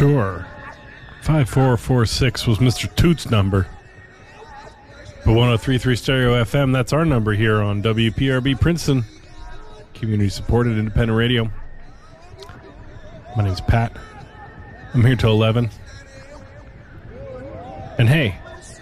Sure. 5446 was Mr. Toot's number. But 103.3 Stereo FM, that's our number here on WPRB Princeton, community-supported independent radio. My name's Pat. I'm here till 11. And hey,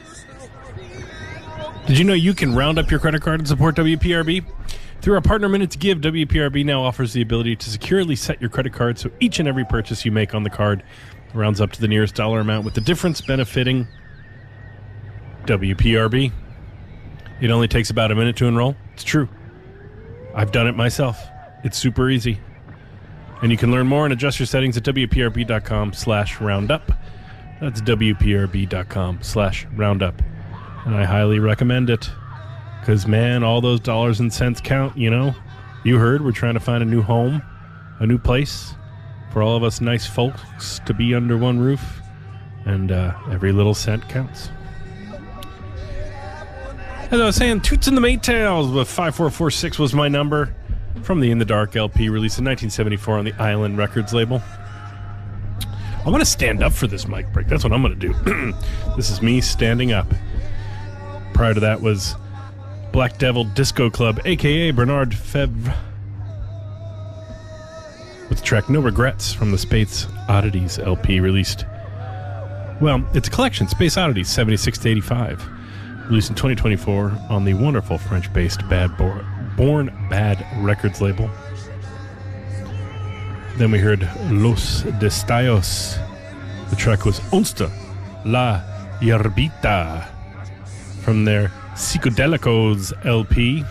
did you know you can round up your credit card and support WPRB? Through our Partner Minute to Give, WPRB now offers the ability to securely set your credit card so each and every purchase you make on the card rounds up to the nearest dollar amount, with the difference benefiting WPRB. It only takes about a minute to enroll. It's true. I've done it myself. It's super easy. And you can learn more and adjust your settings at WPRB.com/roundup. That's WPRB.com/roundup. And I highly recommend it. Because, man, all those dollars and cents count, you know. You heard we're trying to find a new home, a new place for all of us nice folks to be under one roof. And every little cent counts. As I was saying, Toots and the Maytals with 5446 was my number from the In the Dark LP released in 1974 on the Island Records label. I want to stand up for this mic break. That's what I'm going to do. This is me standing up. Prior to that was Black Devil Disco Club, a.k.a. Bernard Fevre, with the track No Regrets from the Space Oddities LP released. Well, it's a collection, Space Oddities 76 to 85, released in 2024 on the wonderful French-based Born Bad Records label. Then we heard Los Destellos. The track was Onsta La Yerbita from their Psicodelicos LP.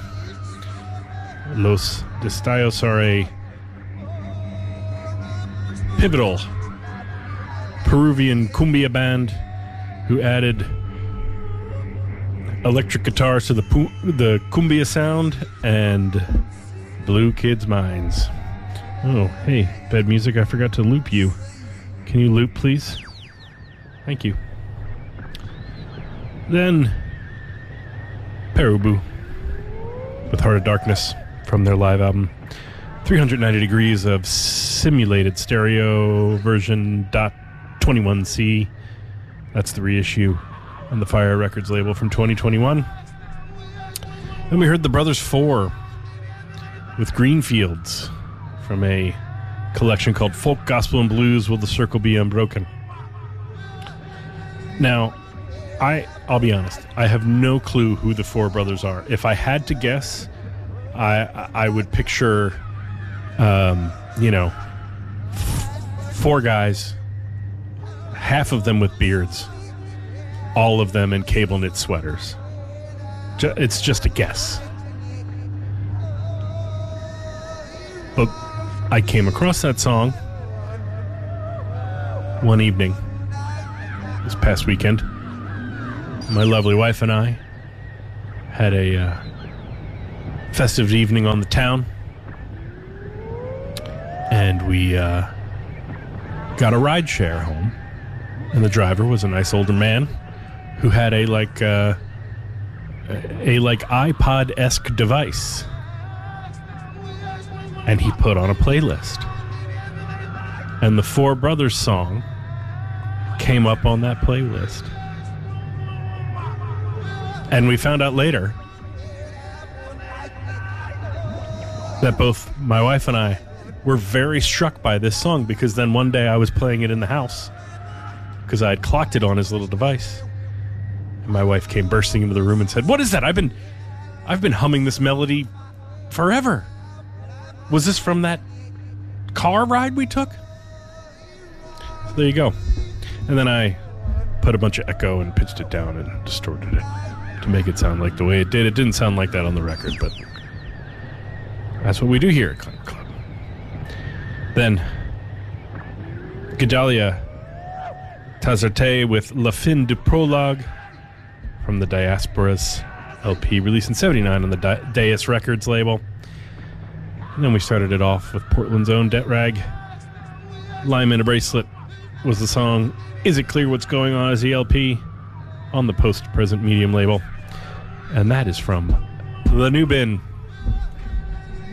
Los Destellos are a pivotal Peruvian cumbia band who added electric guitars to the cumbia sound and blew kids' minds. Oh, hey, bad music, I forgot to loop you. Can you loop, please? Thank you. Then Perubu with Heart of Darkness from their live album 390 Degrees of Simulated Stereo version .21c. That's the reissue on the Fire Records label from 2021. Then we heard the Brothers Four with Greenfields from a collection called Folk, Gospel, and Blues, Will the Circle Be Unbroken? Now, I'll be honest, I have no clue who the Four Brothers are. If I had to guess, I would picture, four guys, half of them with beards, all of them in cable knit sweaters. It's just a guess. But I came across that song one evening this past weekend. My lovely wife and I had a festive evening on the town, and we got a ride share home, and the driver was a nice older man who had a iPod-esque device, and he put on a playlist, and the Four Brothers song came up on that playlist. And we found out later that both my wife and I were very struck by this song, because then one day I was playing it in the house because I had clocked it on his little device. And my wife came bursting into the room and said, "What is that? I've been humming this melody forever. Was this from that car ride we took?" So there you go. And then I put a bunch of echo and pitched it down and distorted it to make it sound like the way it did. It didn't sound like that on the record, but that's what we do here at Clan Club. Then Gedalia Tazarte with La Fin du Prologue from the Diasporas LP, released in 79 on the Deus Records label. And then we started it off with Portland's own Det Rag. Lime in a Bracelet was the song. Is It Clear What's Going On as the LP on the Post-Present Medium label. And that is from The New Bin.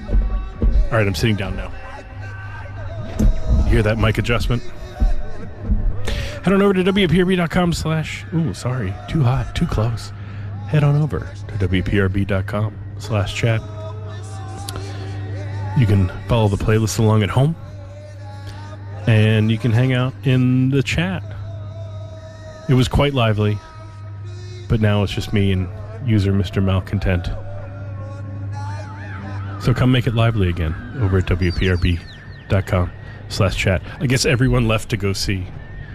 All right, I'm sitting down now. You hear that mic adjustment? Head on over to WPRB.com ooh, sorry, too hot, too close. Head on over to WPRB.com/chat. You can follow the playlist along at home. And you can hang out in the chat. It was quite lively, but now it's just me and user Mr. Malcontent. So come make it lively again over at WPRB.com/chat. I guess everyone left to go see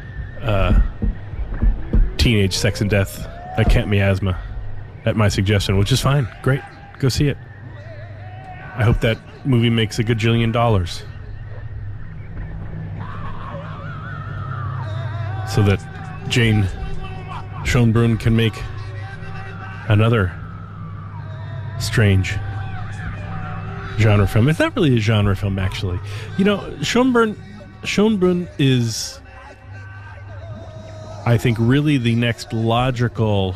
Teenage Sex and Death at Camp Miasma at my suggestion, which is fine. Great. Go see it. I hope that movie makes a gajillion dollars. So that Jane Schönbrunn can make another strange genre film. It's not really a genre film, actually. You know, Schönbrunn is, I think, really the next logical.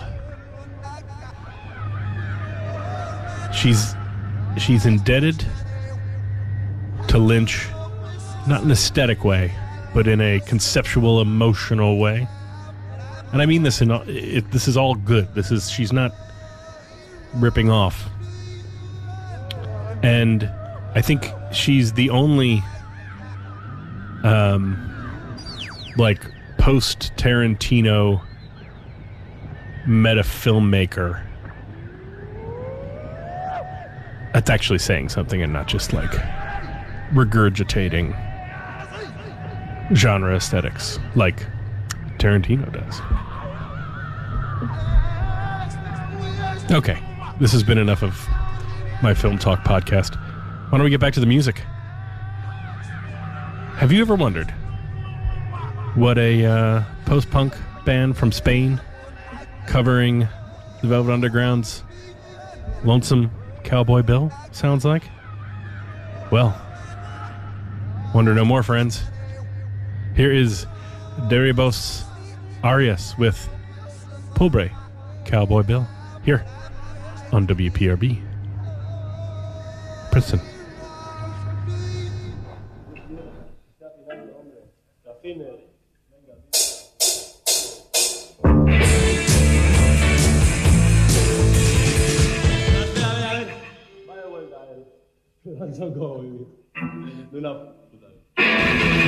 She's indebted to Lynch, not in an aesthetic way, but in a conceptual, emotional way. And I mean this this is all good. She's not ripping off. And I think she's the only post-Tarantino meta filmmaker that's actually saying something and not just like regurgitating genre aesthetics like Tarantino does. Okay, this has been enough of my Film Talk podcast. Why don't we get back to the music? Have you ever wondered what a post-punk band from Spain covering the Velvet Underground's Lonesome Cowboy Bill sounds like? Well, wonder no more, friends. Here is Daribos Arias with Pobre Cowboy Bill here on WPRB Princeton. Vaya vuelta, no